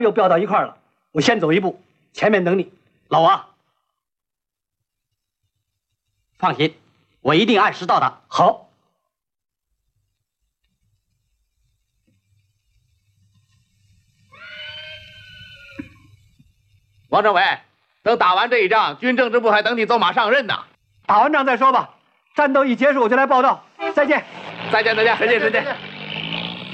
又飙到一块儿了。我先走一步，前面等你。老王，放心，我一定按时到达。好。 王政委，等打完这一仗，军政治部还等你走马上任呢。 打完仗再说吧。战斗一结束，我就来报道。再见。 再见，再见，再见，再见。